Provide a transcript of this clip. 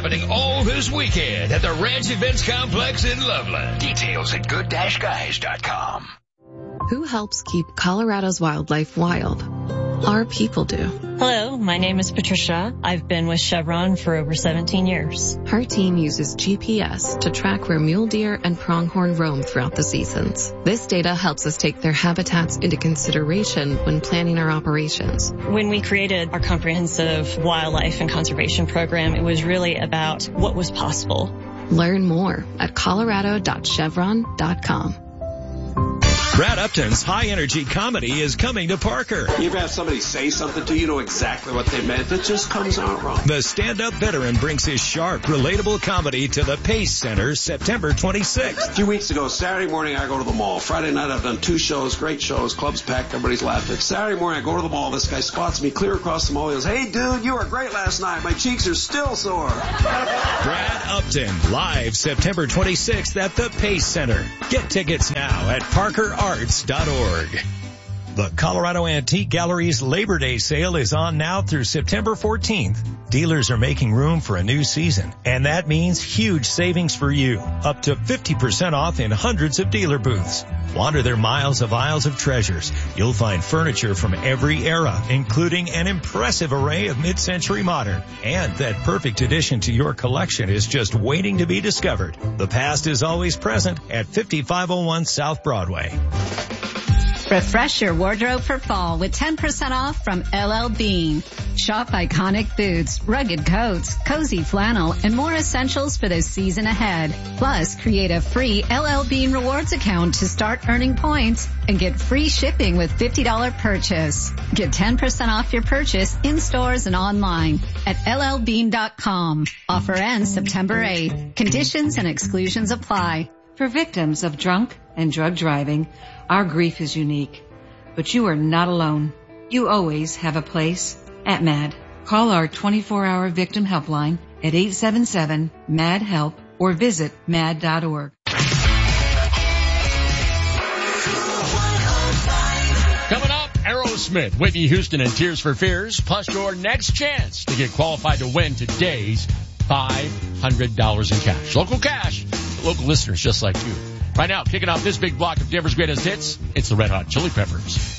happening all this weekend at the Ranch Events Complex in Loveland. Details at good-guys.com. Who helps keep Colorado's wildlife wild? Our people do. Hello, my name is Patricia. I've been with Chevron for over 17 years. Her team uses GPS to track where mule deer and pronghorn roam throughout the seasons. This data helps us take their habitats into consideration when planning our operations. When we created our comprehensive wildlife and conservation program, it was really about what was possible. Learn more at colorado.chevron.com. Brad Upton's high-energy comedy is coming to Parker. You ever have somebody say something to you, know exactly what they meant, it just comes out wrong. The stand-up veteran brings his sharp, relatable comedy to the Pace Center September 26th. A few weeks ago, Saturday morning, I go to the mall. Friday night, I've done 2 shows, great shows, clubs packed, everybody's laughing. Saturday morning, I go to the mall. This guy spots me clear across the mall. He goes, "Hey, dude, you were great last night. My cheeks are still sore." Brad Upton, live September 26th at the Pace Center. Get tickets now at parkerarts.org. The Colorado Antique Gallery's Labor Day sale is on now through September 14th. Dealers are making room for a new season, and that means huge savings for you. Up to 50% off in hundreds of dealer booths. Wander their miles of aisles of treasures. You'll find furniture from every era, including an impressive array of mid-century modern. And that perfect addition to your collection is just waiting to be discovered. The past is always present at 5501 South Broadway. Refresh your wardrobe for fall with 10% off from LL Bean. Shop iconic boots, rugged coats, cozy flannel, and more essentials for the season ahead. Plus, create a free LL Bean Rewards account to start earning points and get free shipping with $50 purchase. Get 10% off your purchase in stores and online at llbean.com. Offer ends September 8th. Conditions and exclusions apply. For victims of drunk and drug driving, our grief is unique. But you are not alone. You always have a place at MAD. Call our 24-hour victim helpline at 877-MAD-HELP or visit mad.org. Coming up, Aerosmith, Whitney Houston, and Tears for Fears, plus your next chance to get qualified to win today's $500 in cash. Local cash, local listeners just like you. Right now, kicking off this big block of Denver's greatest hits, it's the Red Hot Chili Peppers.